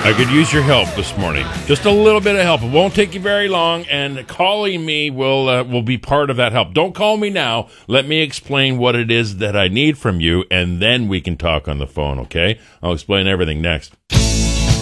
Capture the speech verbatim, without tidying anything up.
I could use your help this morning. Just a little bit of help. It won't take you very long, and calling me will uh, will be part of that help. Don't call me now. Let me explain what it is that I need from you, and then we can talk on the phone, okay? I'll explain everything next.